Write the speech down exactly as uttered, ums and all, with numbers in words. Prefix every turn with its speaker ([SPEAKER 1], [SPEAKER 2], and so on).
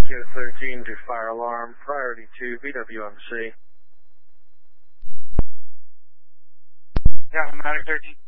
[SPEAKER 1] Kilo thirteen to fire alarm, priority to B W M C.
[SPEAKER 2] Yeah, Matic thirteen.